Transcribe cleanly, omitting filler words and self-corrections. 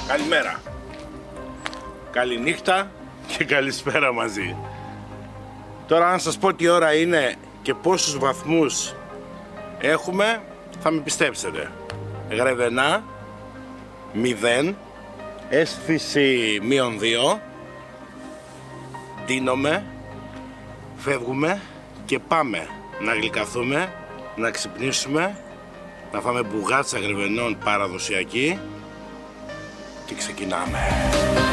Καλημέρα. Καληνύχτα και καλησπέρα μαζί. Τώρα αν σας πω τι ώρα είναι και πόσους βαθμούς έχουμε, θα με πιστέψετε. Γρεβενά 0, αίσθηση -2. Ντύνομαι, φεύγουμε και πάμε να γλυκαθούμε, να ξυπνήσουμε, να φάμε μπουγάτσα Γρεβενών παραδοσιακή και ξεκινάμε.